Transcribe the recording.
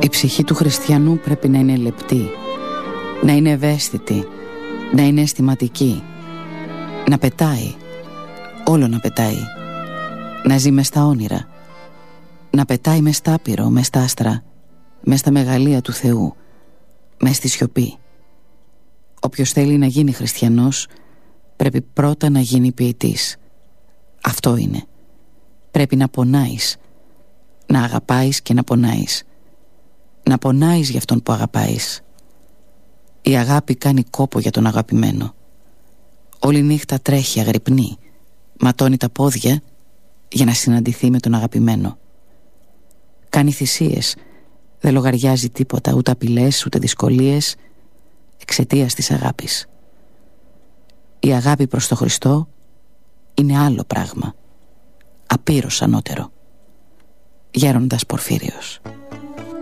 Η ψυχή του χριστιανού πρέπει να είναι λεπτή, να είναι ευαίσθητη, να είναι αισθηματική, να πετάει, όλο να πετάει, να ζει μες στα όνειρα, να πετάει μες στα άπειρο, μες στα άστρα, μες στα μεγαλεία του Θεού, μες στη σιωπή. Όποιος θέλει να γίνει χριστιανός πρέπει πρώτα να γίνει ποιητής. Αυτό είναι. Πρέπει να πονάεις, να αγαπάεις και να πονάεις. Να πονάεις για αυτόν που αγαπάεις. Η αγάπη κάνει κόπο για τον αγαπημένο. Όλη νύχτα τρέχει αγρυπνή, ματώνει τα πόδια για να συναντηθεί με τον αγαπημένο. Κάνει θυσίες, δεν λογαριάζει τίποτα, ούτε απειλές, ούτε δυσκολίες, εξαιτίας της αγάπης. Η αγάπη προς τον Χριστό είναι άλλο πράγμα, απείρως ανώτερο. Γέροντας Πορφύριος.